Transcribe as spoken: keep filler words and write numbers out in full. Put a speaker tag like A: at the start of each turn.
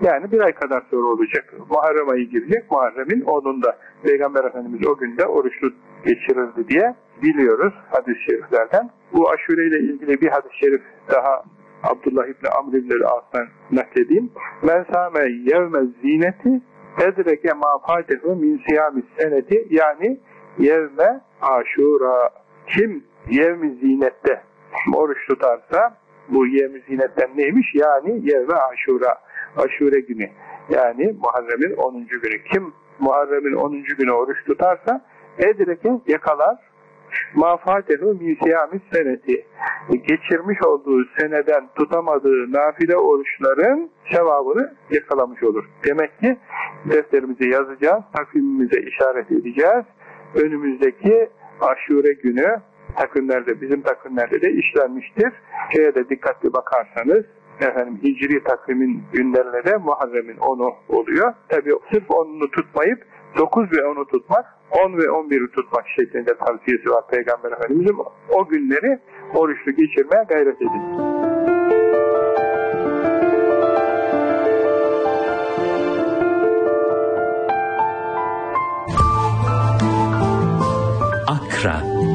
A: Yani bir ay kadar sonra olacak. Muharrem ayı girecek. Muharrem'in onunda. Peygamber Efendimiz o günde oruçlu geçirirdi diye biliyoruz hadis-i şeriflerden. Bu aşure ile ilgili bir hadis-i şerif daha Abdullah İbni Amr İbni As'tan nakledeyim. Men sâme yevmez zineti edreke mâ fâtehu min siyâmis seneti, yani yevme aşura. Kim yevmi zinette oruç tutarsa, bu yevmi zinetten neymiş? Yani yevme aşura. Aşure günü. Yani Muharrem'in onuncu günü. Kim Muharrem'in onuncu günü oruç tutarsa edreke yakalar mâ fâtehu min siyâmis seneti. Geçirmiş olduğu seneden tutamadığı nafile oruçların sevabını yakalamış olur. Demek ki defterimize yazacağız, takvimimize işaret edeceğiz. Önümüzdeki aşure günü takvimlerde, bizim takvimlerde de işlenmiştir. Şeye de dikkatli bakarsanız, efendim hicri takvimin günlerine de Muharrem'in onu oluyor. Tabi sırf onunu tutmayıp dokuz ve onu tutmak, on ve on biri tutmak şeklinde tavsiyesi var Peygamber Efendimiz'in. O günleri oruçlu geçirmeye gayret edin.
B: Akra